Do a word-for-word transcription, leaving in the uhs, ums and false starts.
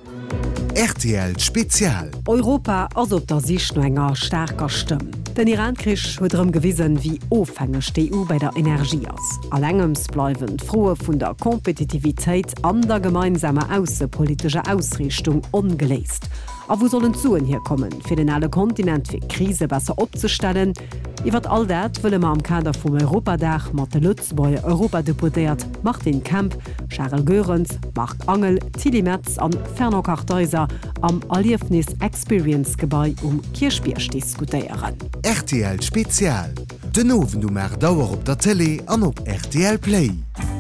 R T L Spezial. Europa ass op der sich no enger starker Stimme. Den Irankrich huet erëm gewissen wie ofhängeg D U bei der Energie ass. Allengems bleiwen froe vun der Kompetitivitéit an der gemeinsamer außenpolitische Ausrichtung ongeleest. A wo sollen Zuen hier kommen, fir den alle Kontinent fir Krise besser opzustellen? Iwer all dat wëlle ma am Kader vum Europadach mat de Lützbauer Europadeputéiert Martin Kemp, Charles Görens, Marc Angel, Tilly Metz an Fernand Cartheuser am Aliefnis Experience Gebäi um Kirchbiersch diskutieren. R T L Spezial. Den Owen du mer Dauer op der Tele an op R T L Play.